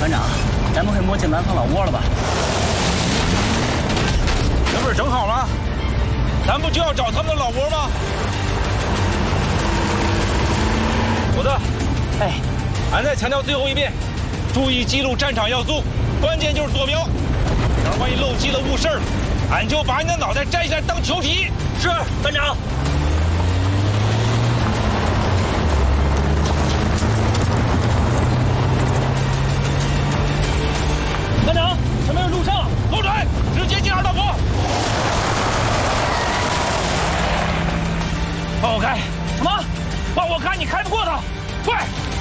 团长，咱们会摸进南方老窝了吧？ 这不是正好吗？咱不就要找他们的老窝吗？虎子， 哎， 俺再强调最后一遍，注意记录战场要素，关键就是坐标。要是万一漏记了误事儿，俺就把你的脑袋摘下来当球体。 是，班长。 班长，前面有路上， 后转，直接进二道坡。放我开！ 什么？ 放我开！你开不过他，快！